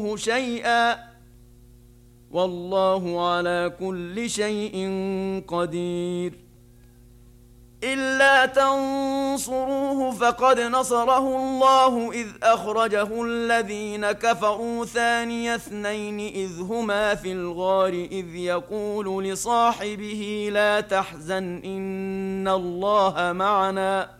منه شيئا والله على كل شيء قدير. إلا تنصروه فقد نصره الله إذ أخرجه الذين كفروا ثاني اثنين إذ هما في الغار إذ يقول لصاحبه لا تحزن إن الله معنا